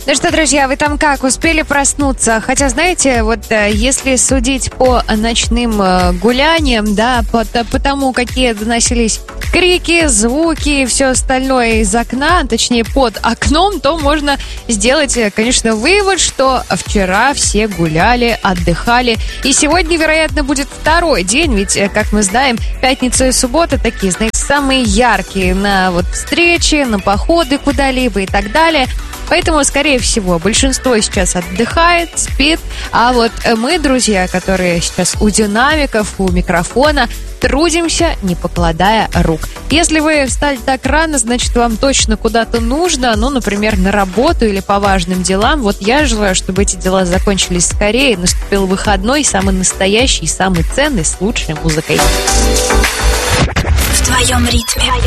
Ну что, друзья, вы там как, успели проснуться? Хотя, знаете, вот если судить по ночным гуляниям, да, по тому, какие доносились крики, звуки и все остальное из окна, точнее под окном, то можно сделать, конечно, вывод, что вчера все гуляли, отдыхали. И сегодня, вероятно, будет второй день, ведь, как мы знаем, пятница и суббота такие, знаете, самые яркие на вот встречи, на походы куда-либо и так далее. Поэтому, скорее всего, большинство сейчас отдыхает, спит, а вот мы, друзья, которые сейчас у динамиков, у микрофона, трудимся, не покладая рук. Если вы встали так рано, значит, вам точно куда-то нужно, ну, например, на работу или по важным делам. Вот я желаю, чтобы эти дела закончились скорее, наступил выходной, самый настоящий, самый ценный, с лучшей музыкой. В твоем ритме.